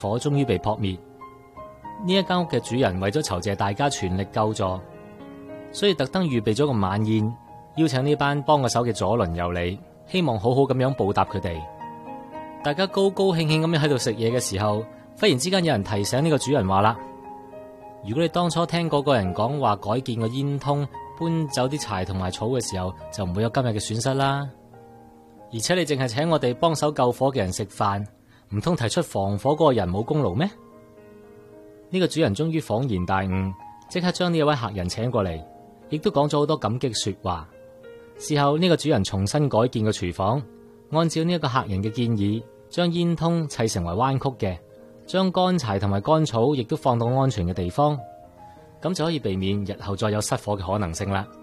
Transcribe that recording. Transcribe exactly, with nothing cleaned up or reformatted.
火終於被撲滅。呢一間屋嘅主人為咗酬謝大家全力救助，所以特登預備咗個晚宴，邀請呢班幫個手嘅左鄰右里，希望好好咁樣報答佢哋。大家高高興興咁樣喺度食嘢嘅時候，忽然之間有人提醒呢個主人話啦：如果你當初聽嗰個人講話改建個煙通，搬走啲柴同埋草嘅時候，就唔會有今日嘅損失啦。而且你淨係請我哋幫手救火嘅人食飯，唔通提出防火嗰個人冇功勞咩？呢個主人終於恍然大悟，即刻將呢一位客人請過嚟，亦都講咗好多感激說話。事後呢個主人重新改建個廚房，按照呢一個客人嘅建議，將煙通砌成為彎曲嘅，將乾柴同埋乾草亦都放到安全嘅地方，咁就可以避免日後再有失火嘅可能性啦。